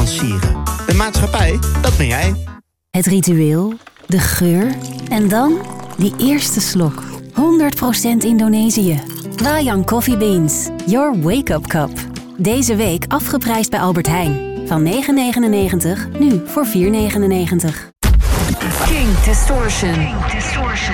lanceren. De maatschappij, dat ben jij. Het ritueel, de geur en dan die eerste slok. 100% Indonesië. Wayang Coffee Beans. Your wake-up cup. Deze week afgeprijsd bij Albert Heijn. Van €9,99 nu voor €4,99. King Distortion.